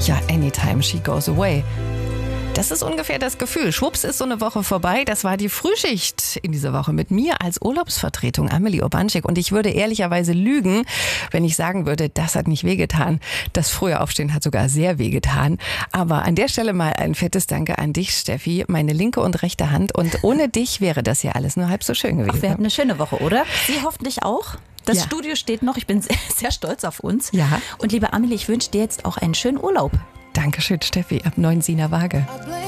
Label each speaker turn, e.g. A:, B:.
A: Ja, anytime she goes away. Das ist ungefähr das Gefühl. Schwupps ist so eine Woche vorbei. Das war die Frühschicht in dieser Woche mit mir als Urlaubsvertretung, Amelie Urbanczyk. Und ich würde ehrlicherweise lügen, wenn ich sagen würde, das hat nicht wehgetan. Das frühe Aufstehen hat sogar sehr wehgetan. Aber an der Stelle mal ein fettes Danke an dich, Steffi, meine linke und rechte Hand. Und ohne dich wäre das ja alles nur halb so schön gewesen.
B: Ach, wir hatten eine schöne Woche, oder? Sie hoffentlich auch. Das Studio steht noch. Ich bin sehr, sehr stolz auf uns.
A: Ja.
B: Und liebe Amelie, ich wünsche dir jetzt auch einen schönen Urlaub.
A: Dankeschön, Steffi, ab 9 Siener Waage.